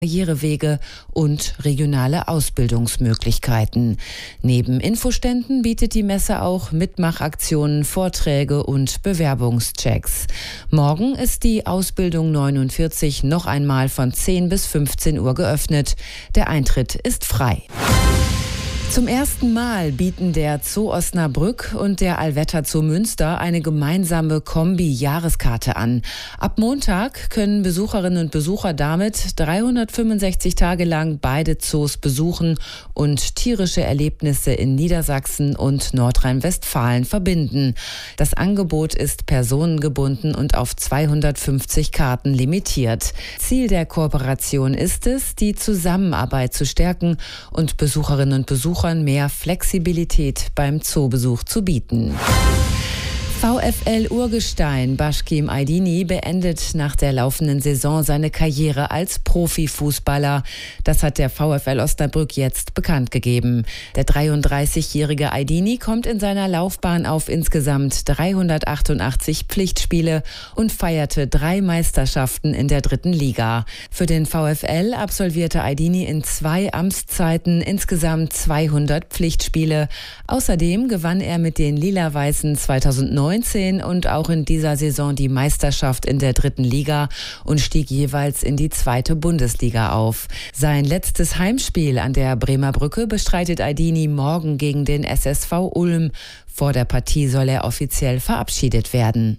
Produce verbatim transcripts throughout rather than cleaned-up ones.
Karrierewege und regionale Ausbildungsmöglichkeiten. Neben Infoständen bietet die Messe auch Mitmachaktionen, Vorträge und Bewerbungschecks. Morgen ist die Ausbildung neunundvierzig noch einmal von zehn bis fünfzehn Uhr geöffnet. Der Eintritt ist frei. Zum ersten Mal bieten der Zoo Osnabrück und der Allwetter Zoo Münster eine gemeinsame Kombi-Jahreskarte an. Ab Montag können Besucherinnen und Besucher damit dreihundertfünfundsechzig Tage lang beide Zoos besuchen und tierische Erlebnisse in Niedersachsen und Nordrhein-Westfalen verbinden. Das Angebot ist personengebunden und auf zweihundertfünfzig Karten limitiert. Ziel der Kooperation ist es, die Zusammenarbeit zu stärken und Besucherinnen und Besucher mehr Flexibilität beim Zoobesuch zu bieten. VfL Urgestein Başkim Aydini beendet nach der laufenden Saison seine Karriere als Profifußballer. Das hat der VfL Osnabrück jetzt bekannt gegeben. Der dreiunddreißigjährige Aydini kommt in seiner Laufbahn auf insgesamt dreihundertachtundachtzig Pflichtspiele und feierte drei Meisterschaften in der dritten Liga. Für den VfL absolvierte Aydini in zwei Amtszeiten insgesamt zweihundert Pflichtspiele. Außerdem gewann er mit den Lila-Weißen zweitausendneunzehn und auch in dieser Saison die Meisterschaft in der dritten Liga und stieg jeweils in die zweite Bundesliga auf. Sein letztes Heimspiel an der Bremer Brücke bestreitet Aydini morgen gegen den S S V Ulm. Vor der Partie soll er offiziell verabschiedet werden.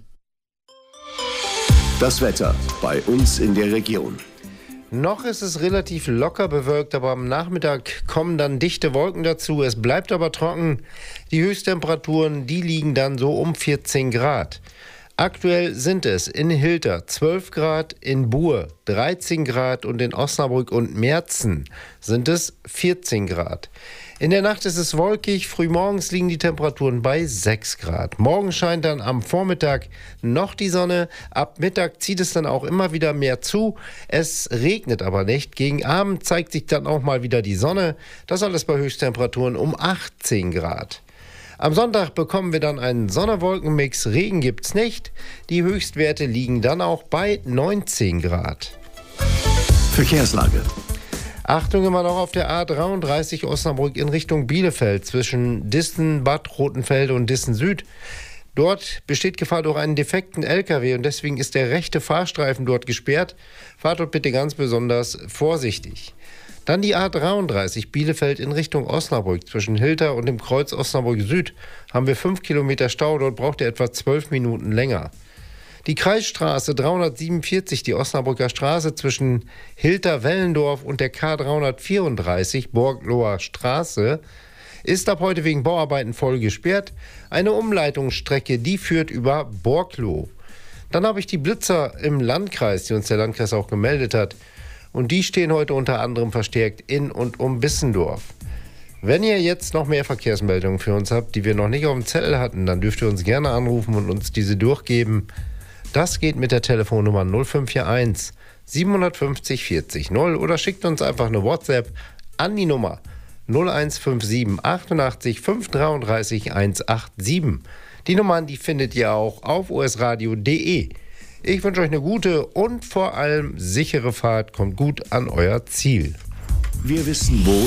Das Wetter bei uns in der Region. Noch ist es relativ locker bewölkt, aber am Nachmittag kommen dann dichte Wolken dazu. Es bleibt aber trocken. Die Höchsttemperaturen, die liegen dann so um vierzehn Grad. Aktuell sind es in Hilter zwölf Grad, in Buhr dreizehn Grad und in Osnabrück und Merzen sind es vierzehn Grad. In der Nacht ist es wolkig, frühmorgens liegen die Temperaturen bei sechs Grad. Morgen scheint dann am Vormittag noch die Sonne, ab Mittag zieht es dann auch immer wieder mehr zu. Es regnet aber nicht, gegen Abend zeigt sich dann auch mal wieder die Sonne. Das alles bei Höchsttemperaturen um achtzehn Grad. Am Sonntag bekommen wir dann einen Sonne-Wolken-Mix, Regen gibt's nicht. Die Höchstwerte liegen dann auch bei neunzehn Grad. Verkehrslage. Achtung immer noch auf der A dreiunddreißig Osnabrück in Richtung Bielefeld zwischen Dissen, Bad Rotenfelde und Dissen Süd. Dort besteht Gefahr durch einen defekten L K W und deswegen ist der rechte Fahrstreifen dort gesperrt. Fahrt dort bitte ganz besonders vorsichtig. Dann die A dreiunddreißig Bielefeld in Richtung Osnabrück. Zwischen Hilter und dem Kreuz Osnabrück Süd haben wir fünf Kilometer Stau. Dort braucht ihr etwa zwölf Minuten länger. Die Kreisstraße dreihundertsiebenundvierzig, die Osnabrücker Straße zwischen Hilter-Wellendorf und der K dreihundertvierunddreißig, Borgloher Straße, ist ab heute wegen Bauarbeiten voll gesperrt. Eine Umleitungsstrecke, die führt über Borgloh. Dann habe ich die Blitzer im Landkreis, die uns der Landkreis auch gemeldet hat. Und die stehen heute unter anderem verstärkt in und um Bissendorf. Wenn ihr jetzt noch mehr Verkehrsmeldungen für uns habt, die wir noch nicht auf dem Zettel hatten, dann dürft ihr uns gerne anrufen und uns diese durchgeben. Das geht mit der Telefonnummer null fünf vier eins siebenhundertfünfzig vierzig null oder schickt uns einfach eine WhatsApp an die Nummer null eins fünf sieben achtundachtzig fünfhundertdreiunddreißig hundertsiebenundachtzig. Die Nummern, die findet ihr auch auf o s radio punkt d e. Ich wünsche euch eine gute und vor allem sichere Fahrt. Kommt gut an euer Ziel. Wir wissen, wo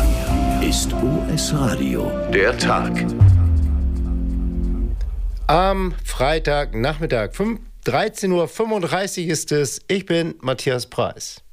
er ist. O S Radio. Der Tag. Am Freitagnachmittag, dreizehn Uhr fünfunddreißig ist es. Ich bin Matthias Preis.